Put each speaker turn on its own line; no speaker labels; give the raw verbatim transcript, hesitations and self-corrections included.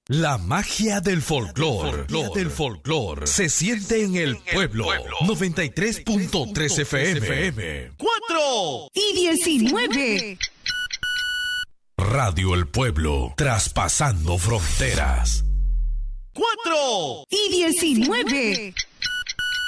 La magia del folclor, del folclor, se siente en el pueblo. noventa y tres punto tres F M.
cuatro y diecinueve.
Radio El Pueblo, traspasando fronteras.
cuatro y diecinueve.